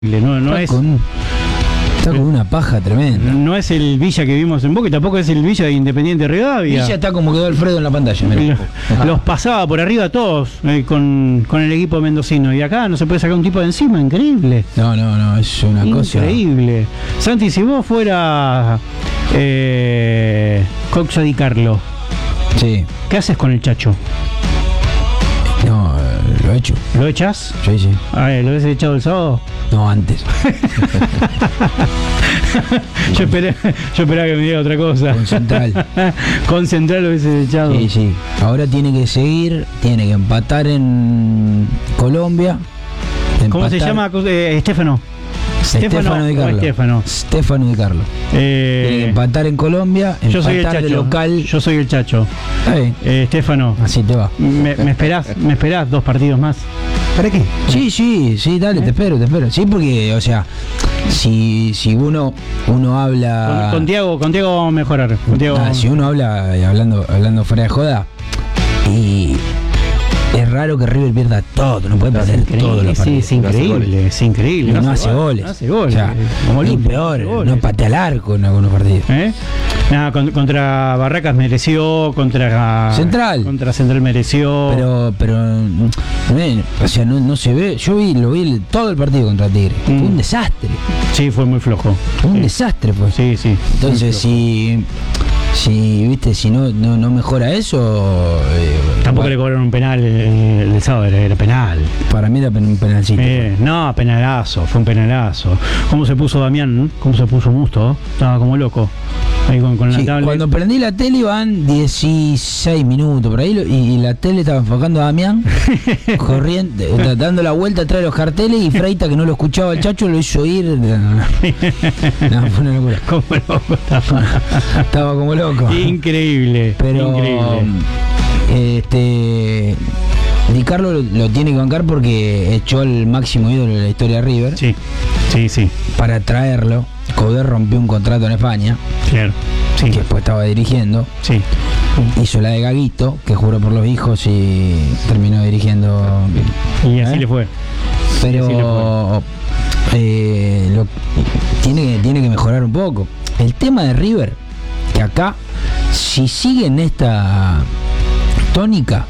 No es... Está con una paja tremenda. No es el Villa que vimos en Boca y tampoco es el Villa de Independiente Rivadavia. Villa está como quedó Alfredo en la pantalla. Mirá. Los pasaba por arriba a todos con el equipo mendocino. Y acá no se puede sacar un tipo de encima, increíble. No, es una cosa increíble. Santi, si vos fuera Coxa Di Carlo, sí, ¿qué haces con el Chacho? No, lo he hecho. ¿Lo echás? Sí. A ver, ¿lo habías echado el sábado? No, antes. Yo esperaba que me diga otra cosa. Con Central. Con Central lo hubiese echado. Sí. Ahora tiene que seguir, tiene que empatar en Colombia. ¿Cómo se llama? Estefano. Estefano Di Carlo. Tiene que empatar en Colombia, yo soy el empatar Chacho. de local. Yo soy el Chacho. Estefano. Así te va. ¿Me esperás 2 partidos más? ¿Para qué? Sí, dale, te espero. Sí, porque, o sea, si uno habla... Con Tiago vamos a mejorar. Si uno habla, hablando fuera de joda, y... es raro que River pierda todo, no puede perder todos los partidos. Sí, es increíble. No hace goles. No hace goles. O sea, y peor, no patea al arco en algunos partidos. Nada, contra Barracas mereció, contra Central mereció. Pero o sea, no se ve. Yo lo vi todo el partido contra Tigre. Fue un desastre. Sí, fue muy flojo. Un desastre, pues. Sí. Entonces, si no mejora eso... Tampoco le cobraron un penal el sábado, era penal. Para mí era un penalcito. No, penalazo, fue un penalazo. ¿Cómo se puso Damián? ¿Cómo se puso Musto? Estaba como loco. Ahí con la tablet. Cuando prendí la tele iban 16 minutos por ahí y la tele estaba enfocando a Damián corriendo, dando la vuelta atrás de los carteles, y Freita, que no lo escuchaba el Chacho, lo hizo ir. No, fue una locura. Como loco estaba como loco. Increíble. Pero increíble. Di Carlo lo tiene que bancar porque echó al máximo ídolo de la historia de River. Sí. Para traerlo. Coudet rompió un contrato en España. Claro. Sí. Que después estaba dirigiendo. Sí. Hizo la de Gaguito, que juró por los hijos y terminó dirigiendo. Y así le fue. Pero tiene que mejorar un poco. El tema de River, que acá, si sigue en esta tónica,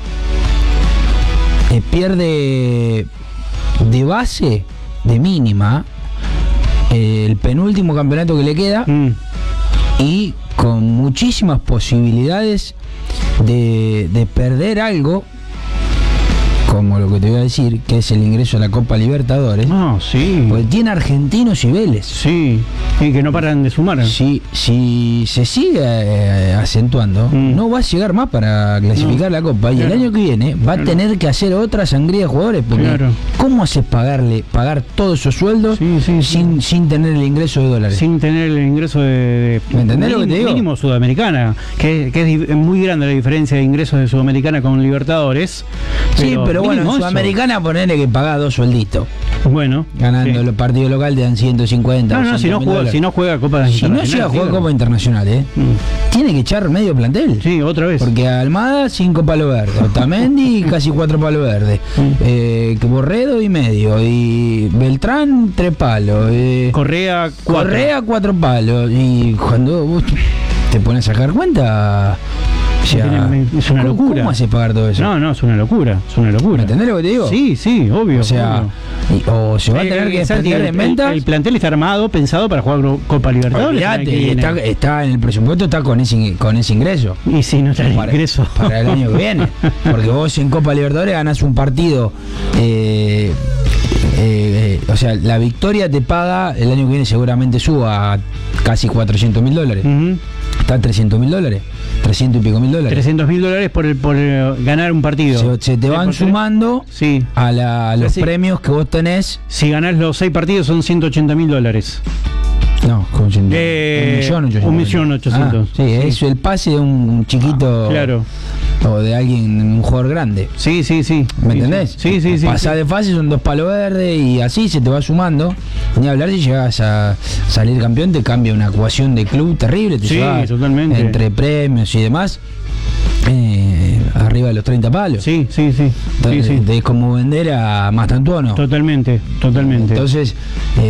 pierde de base, de mínima, el penúltimo campeonato que le queda, y con muchísimas posibilidades de perder algo, como lo que te voy a decir, que es el ingreso a la Copa Libertadores. Sí. Porque tiene Argentinos y Vélez. Sí, y que no paran de sumar. Si se sigue acentuando, no va a llegar más para clasificar la Copa. Y el año que viene va a tener que hacer otra sangría de jugadores. Porque ¿cómo haces pagar todos esos sueldos sin tener el ingreso de dólares? Sin tener el ingreso de ¿me entendés lo que te digo? Mínimo Sudamericana. Que es muy grande la diferencia de ingresos de Sudamericana con Libertadores. Sí, pero bueno, en Sudamericana ponele que pagás 2 suelditos. Bueno. Ganando los partidos locales te dan 150. No, si no juega Copa Internacional. Si no llega a jugar Copa Internacional, tiene que echar medio plantel. Sí, otra vez. Porque Almada 5 palos verdes, Otamendi casi 4 palos verdes, Borredo y medio, y Beltrán 3 palos, Correa 4 palos. Y cuando vos te pones a sacar cuenta, es una locura. ¿Cómo haces pagar todo eso? No, es una locura. ¿Me entendés lo que te digo? Sí, obvio. O sea, o se va a tener que desprender de ventas. El plantel está armado, pensado para jugar Copa Libertadores. Está en el presupuesto, está con ese ingreso. Y si no está el ingreso para el año que viene. Porque vos en Copa Libertadores ganás un partido. O sea, la victoria te paga, el año que viene seguramente suba a casi $400.000. Está $300.000, 300 y pico mil dólares. $300.000 por ganar un partido. Se te van sumando a los premios que vos tenés. Si ganás los 6 partidos son $180.000. No, con 1.800.000. Sí, es el pase de un chiquito. Claro. O de alguien, un jugador grande. Sí. ¿Me entendés? Sí. Pasás de fase, son 2 palos verdes y así se te va sumando. Ni hablar, si llegas a salir campeón, te cambia una ecuación de club terrible. Te totalmente. Entre premios y demás. arriba de los 30 palos. Sí. Es como vender a Mastantuono. Totalmente. Entonces,